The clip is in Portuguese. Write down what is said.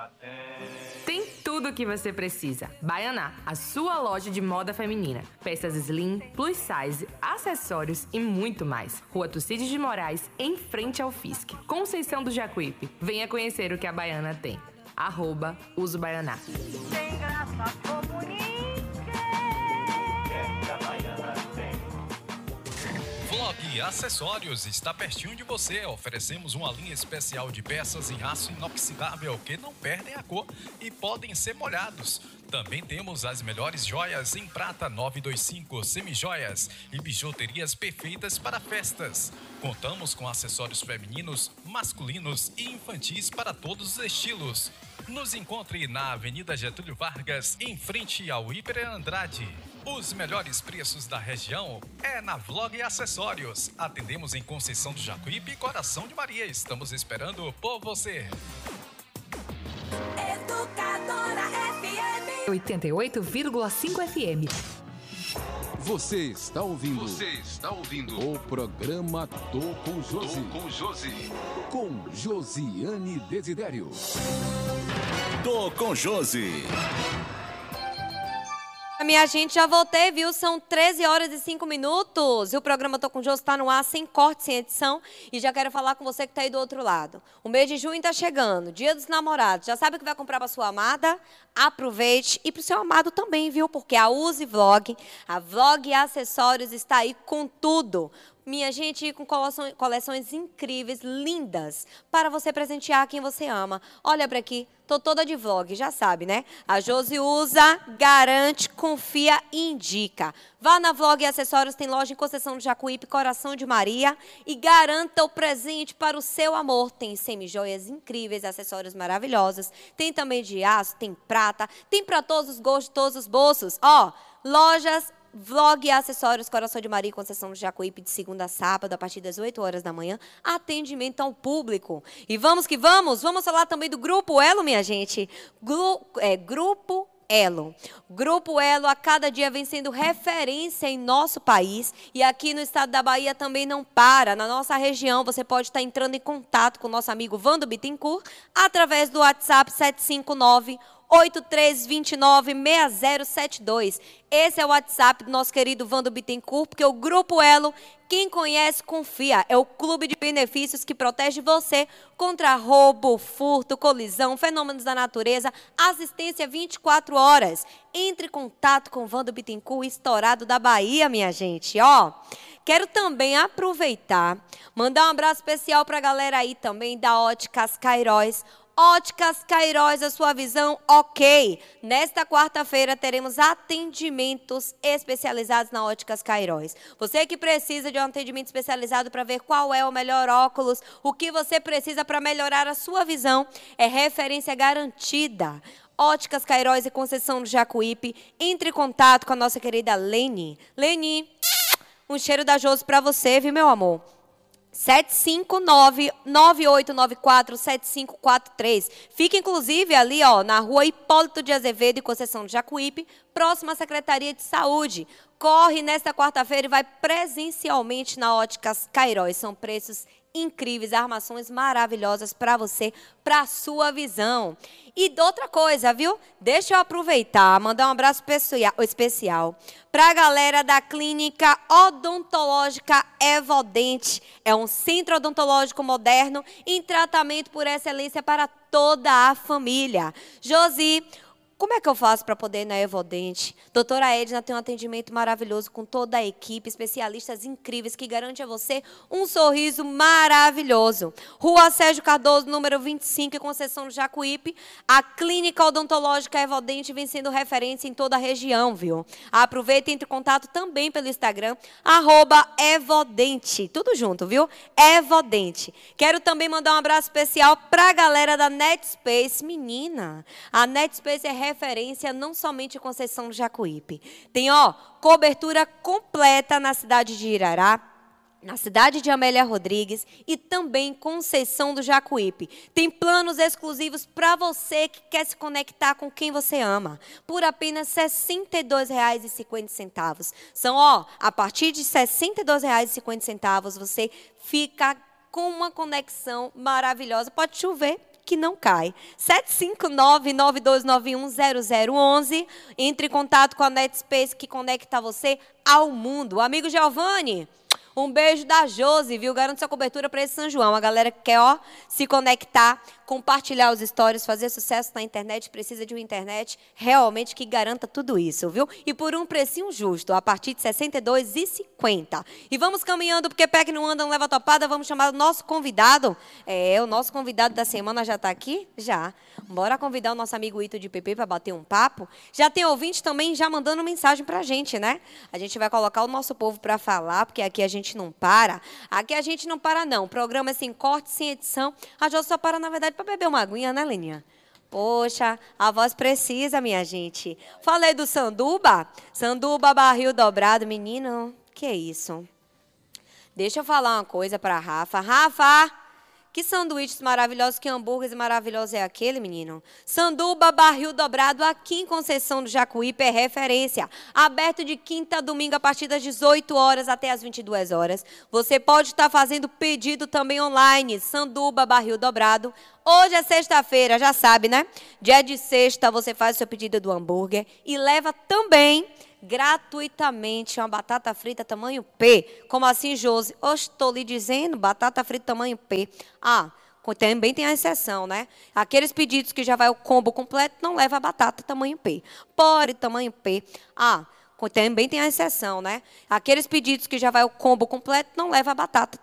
Tem tudo o que você precisa. Baianá, a sua loja de moda feminina. Peças slim, plus size, acessórios e muito mais. Rua Tucídides de Moraes, em frente ao Fisk. Conceição do Jacuípe. Venha conhecer o que a Baiana tem. @usubaianá. Tem graça como ninguém. Vlog Acessórios está pertinho de você. Oferecemos uma linha especial de peças em aço inoxidável que não perdem a cor e podem ser molhados. Também temos as melhores joias em prata 925, semijoias e bijuterias perfeitas para festas. Contamos com acessórios femininos, masculinos e infantis para todos os estilos. Nos encontre na Avenida Getúlio Vargas, em frente ao Hiper Andrade. Os melhores preços da região é na Vlog Acessórios. Atendemos em Conceição do Jacuípe e Coração de Maria. Estamos esperando por você. Educadora FM 88,5 FM. Você está ouvindo o programa Tô com Josi. Com Josiane Desidério. Tô com Josi. Minha gente, já voltei, viu? São 13 horas e 5 minutos. E o programa Tô com Josi está no ar, sem corte, sem edição. E já quero falar com você que está aí do outro lado. O mês de junho está chegando, Dia dos Namorados. Já sabe o que vai comprar para sua amada? Aproveite. E para o seu amado também, viu? Porque a Use Vlog, a Vlog Acessórios está aí com tudo. Minha gente, com coleções incríveis, lindas, para você presentear quem você ama. Olha para aqui, tô toda de vlog, já sabe, né? A Josi usa, garante, confia e indica. Vá na Vlog Acessórios, tem loja em Conceição do Jacuípe, Coração de Maria, e garanta o presente para o seu amor. Tem semijoias incríveis, acessórios maravilhosos, tem também de aço, tem prata, tem para todos os gostos, todos os bolsos. Ó, lojas Vlog Acessórios, Coração de Maria, Conceição do Jacuípe, de segunda a sábado, a partir das 8 horas da manhã, atendimento ao público. E vamos que vamos falar também do Grupo Elo, minha gente. Grupo Elo. Grupo Elo a cada dia vem sendo referência em nosso país e aqui no estado da Bahia também não para. Na nossa região você pode estar entrando em contato com o nosso amigo Vando Bittencourt através do WhatsApp 759 8329-6072. Esse é o WhatsApp do nosso querido Vando Bittencourt, porque o Grupo Elo, quem conhece, confia. É o clube de benefícios que protege você contra roubo, furto, colisão, fenômenos da natureza, assistência 24 horas. Entre em contato com o Vando Bittencourt, estourado da Bahia, minha gente. Ó, quero também aproveitar, mandar um abraço especial para a galera aí também da Óticas Cairóis. Óticas Cairóis, a sua visão ok. Nesta quarta-feira teremos atendimentos especializados na Óticas Cairóis. Você que precisa de um atendimento especializado para ver qual é o melhor óculos, o que você precisa para melhorar a sua visão, é referência garantida. Óticas Cairóis e Conceição do Jacuípe. Entre em contato com a nossa querida Leni. Leni, um cheiro da Josi para você, viu, meu amor? 759-9894-7543. Fica, inclusive, ali, ó, na rua Hipólito de Azevedo, em Conceição do Jacuípe, próxima à Secretaria de Saúde. Corre nesta quarta-feira e vai presencialmente na Óticas Cairóis. São preços incríveis, armações maravilhosas para você, para a sua visão. E outra coisa, viu? Deixa eu aproveitar, mandar um abraço especial para a galera da Clínica Odontológica Evodente. É um centro odontológico moderno em tratamento por excelência para toda a família. Josi, como é que eu faço para poder ir na Evodente? Doutora Edna tem um atendimento maravilhoso com toda a equipe, especialistas incríveis que garante a você um sorriso maravilhoso. Rua Sérgio Cardoso, número 25, em Conceição do Jacuípe. A Clínica Odontológica Evodente vem sendo referência em toda a região, viu? Aproveita e entre em contato também pelo Instagram, @Evodente. Tudo junto, viu? Evodente. Quero também mandar um abraço especial para a galera da NetSpace. Menina, a NetSpace é referência não somente em Conceição do Jacuípe. Tem, ó, cobertura completa na cidade de Irará, na cidade de Amélia Rodrigues e também Conceição do Jacuípe. Tem planos exclusivos para você que quer se conectar com quem você ama, por apenas R$ 62,50. São, ó, a partir de R$ 62,50 você fica com uma conexão maravilhosa. Pode chover, que não cai. 759-9291-0011. Entre em contato com a NetSpace, que conecta você ao mundo. Amigo Giovanni, um beijo da Josi, viu? Garanto sua cobertura para esse São João. A galera que quer, se conectar, compartilhar os stories, fazer sucesso na internet, precisa de uma internet realmente que garanta tudo isso, viu? E por um precinho justo, a partir de R$ 62,50. E vamos caminhando, porque pé que não anda, não leva topada. Vamos chamar o nosso convidado. O nosso convidado da semana já está aqui? Já. Bora convidar o nosso amigo Ito de PP para bater um papo. Já tem ouvinte também já mandando mensagem para a gente, né? A gente vai colocar o nosso povo para falar, porque aqui a gente não para. Aqui a gente não para, não. O programa é sem corte, sem edição. A Jô só para, na verdade, para beber uma aguinha, né, Leninha? Poxa, a voz precisa, minha gente. Falei do Sanduba. Sanduba, barril dobrado. Menino, que isso? Deixa eu falar uma coisa para a Rafa. Rafa! Que sanduíches maravilhosos, que hambúrgueres maravilhosos é aquele, menino? Sanduba, barril dobrado, aqui em Conceição do Jacuípe, é referência. Aberto de quinta a domingo, a partir das 18 horas até as 22 horas. Você pode estar fazendo pedido também online. Sanduba, barril dobrado. Hoje é sexta-feira, já sabe, né? Dia de sexta, você faz o seu pedido do hambúrguer e leva também gratuitamente uma batata frita tamanho P. Como assim, Josi? Hoje estou lhe dizendo, batata frita tamanho P. Também tem a exceção, né? Aqueles pedidos que já vai o combo completo, não leva a batata tamanho P. Pode tamanho P. Também tem a exceção, né? Aqueles pedidos que já vai o combo completo, não leva a batata